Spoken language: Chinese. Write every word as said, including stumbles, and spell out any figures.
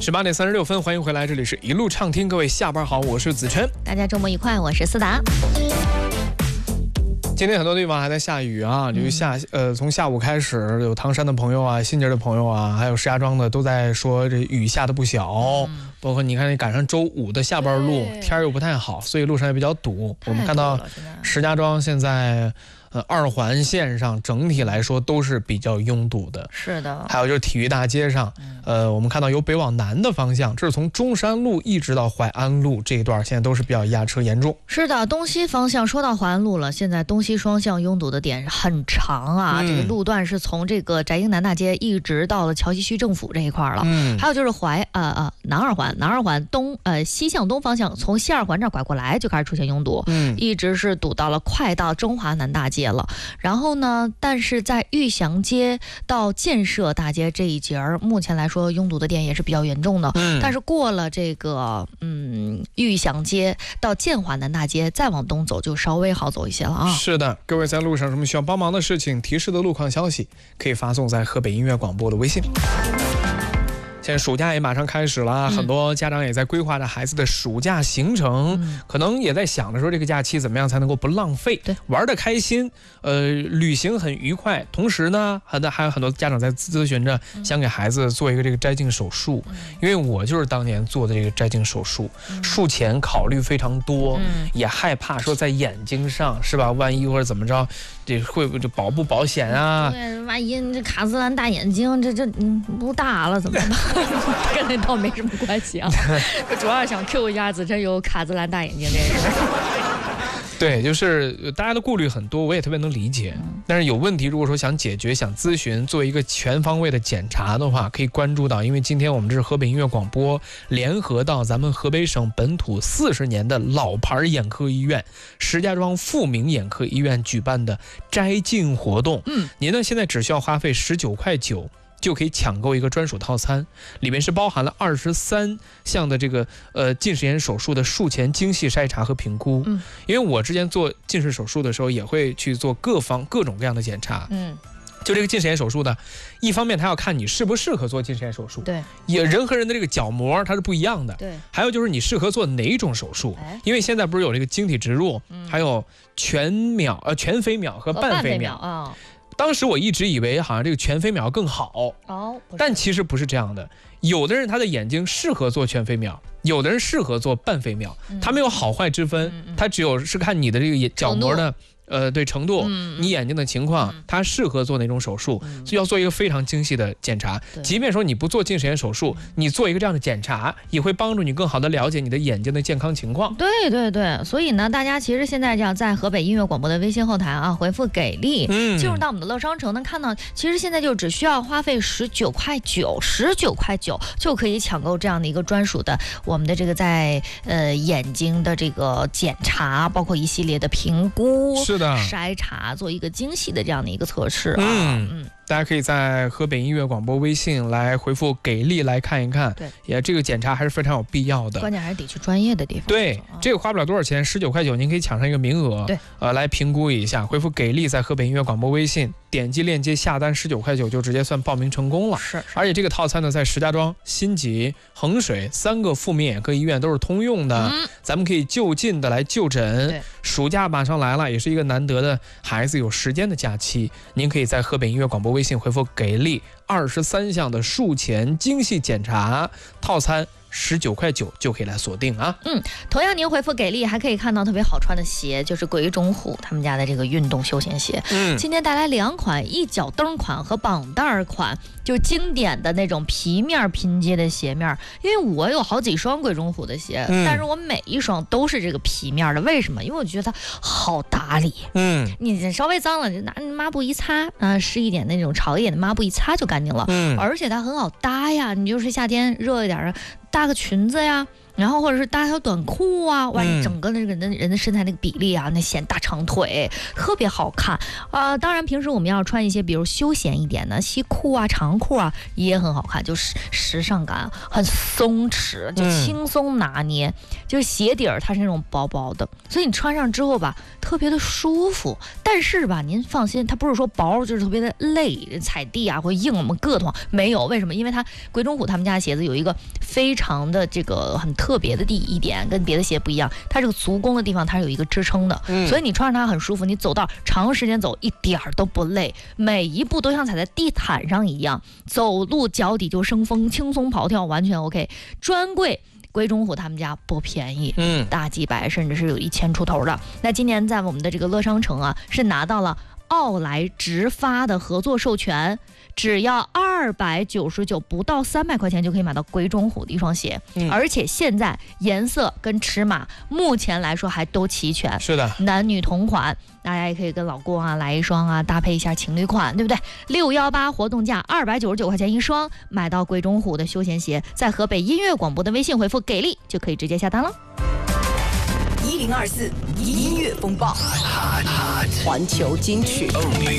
十八点三十六分，欢迎回来，这里是一路畅听，各位下班好，我是子琛， 大家周末愉快，我是思达。 今天很多地方还在下雨啊，就是下呃从下午开始，有唐山的朋友啊、新街的朋友啊，还有石家庄的都在说这雨下的不小，嗯、包括你看赶上周五的下班路，天儿又不太好，所以路上也比较堵。我们看到石家庄现在。呃，二环线上整体来说都是比较拥堵的， 是的。 还有就是体育大街上，呃，我们看到由北往南的方向，这是从中山路一直到淮安路这一段，现在都是比较压车严重。 是的，东西方向说到淮安路了，现在东西双向拥堵的点很长啊，嗯、这个路段是从这个翟英南大街一直到了桥西区政府这一块了。嗯，还有就是淮呃呃南二环，南二环东呃西向东方向，从西二环这儿拐过来就开始出现拥堵，嗯，一直是堵到了快到中华南大街了，然后呢，但是在玉祥街到建设大街这一节儿，目前来说拥堵的点也是比较严重的。嗯，但是过了这个嗯玉祥街到建华南大街，再往东走就稍微好走一些了啊。 是的，各位在路上什么需要帮忙的事情、提示的路况消息，可以发送在河北音乐广播的微信。现在暑假也马上开始了，嗯、很多家长也在规划着孩子的暑假行程，嗯、可能也在想着说这个假期怎么样才能够不浪费，玩得开心，呃，旅行很愉快。同时呢，还还有很多家长在咨询着，嗯、想给孩子做一个这个摘镜手术，嗯、因为我就是当年做的这个摘镜手术，嗯、术前考虑非常多，嗯、也害怕说在眼睛上是吧，万一或者怎么着，这会不会保不保险啊？ 对，万一这卡姿兰大眼睛，这这嗯不大了怎么办？跟那倒没什么关系啊，主要想 Q 一下子琛有卡姿兰大眼睛这事。 对，就是大家的顾虑很多，我也特别能理解。但是有问题，如果说想解决、想咨询、做一个全方位的检查的话，可以关注到，因为今天我们这是河北音乐广播联合到咱们河北省本土四十年的老牌眼科医院石家庄富民眼科医院举办的摘镜活动。嗯，您呢现在只需要花费十九块九。就可以抢购一个专属套餐，里面是包含了二十三项的这个呃近视眼手术的术前精细筛查和评估。嗯，因为我之前做近视手术的时候，也会去做各方各种各样的检查。嗯，就这个近视眼手术呢，一方面它要看你适不适合做近视眼手术，对，也人和人的这个角膜它是不一样的，对。还有就是你适合做哪种手术，因为现在不是有这个晶体植入，嗯、还有全秒呃全飞秒和半飞秒啊。当时我一直以为好像这个全飞秒更好哦，但其实不是这样的。有的人他的眼睛适合做全飞秒，有的人适合做半飞秒，嗯、他没有好坏之分，嗯嗯、他只有是看你的这个角膜的。呃，对程度，嗯、你眼睛的情况，嗯、它适合做哪种手术，嗯、所以要做一个非常精细的检查。即便说你不做近视眼手术，你做一个这样的检查，也会帮助你更好的了解你的眼睛的健康情况。 对对对，所以呢，大家其实现在这样在河北音乐广播的微信后台啊，回复给力，嗯、进入到我们的乐商城，能看到，其实现在就只需要花费十九块九，十九块九就可以抢购这样的一个专属的我们的这个在呃眼睛的这个检查，包括一系列的评估。 是。 筛查做一个精细的这样的一个测试啊， 嗯嗯，大家可以在河北音乐广播微信来回复给力来看一看，对，也这个检查还是非常有必要的， 关键还是得去专业的地方。 对，啊、这个花不了多少钱，十九块九，您可以抢上一个名额，对，呃，来评估一下，回复给力在河北音乐广播微信，点击链接下单十九块九就直接算报名成功了。是，是而且这个套餐呢，在石家庄、新集、衡水三个富民眼科医院都是通用的，嗯、咱们可以就近的来就诊。暑假马上来了，也是一个难得的孩子有时间的假期，您可以在河北音乐广播微信回复给力二十三项的术前精细检查套餐。十九块九就可以来锁定啊！ 嗯，同样您回复给力，还可以看到特别好穿的鞋，就是鬼冢虎他们家的这个运动休闲鞋。嗯，今天带来两款一脚蹬款和绑带款，就经典的那种皮面拼接的鞋面。因为我有好几双鬼冢虎的鞋，嗯、但是我每一双都是这个皮面的。为什么？因为我觉得它好打理。嗯，你稍微脏了，就拿抹布一擦，啊，湿一点那种潮一点的抹布一擦就干净了。嗯，而且它很好搭呀，你就是夏天热一点的。搭个裙子呀， 然后或者是大小短裤啊，哇， 嗯、 整个那个人人的身材那个比例啊，那显大长腿，特别好看啊、呃。当然平时我们要穿一些比如休闲一点的西裤啊、长裤啊，也很好看，就是时尚感很松弛，就轻松拿捏，嗯、就是鞋底儿它是那种薄薄的，所以你穿上之后吧，特别的舒服。但是吧，您放心，它不是说薄就是特别的累，踩地啊会硬，我们硌得慌，没有。为什么？因为它鬼冢虎他们家的鞋子有一个非常的这个很特别的第一点，跟别的鞋不一样，它这个足弓的地方它是有一个支撑的，嗯、所以你穿上它很舒服，你走道长时间走一点儿都不累，每一步都像踩在地毯上一样，走路脚底就生风，轻松跑跳完全 OK。专柜鬼冢虎他们家不便宜，嗯，大几百甚至是有一千出头的。那今年在我们的这个乐商城啊，是拿到了奥莱直发的合作授权，只要二百九十九，不到三百块钱就可以买到鬼冢虎的一双鞋，嗯、而且现在颜色跟尺码目前来说还都齐全， 是的， 男女同款，大家也可以跟老公啊来一双啊，搭配一下情侣款，对不对？六幺八活动价二百九十九块钱一双，买到鬼冢虎的休闲鞋，在河北音乐广播的微信回复给力就可以直接下单了。 一零二四音乐风暴，环球金曲。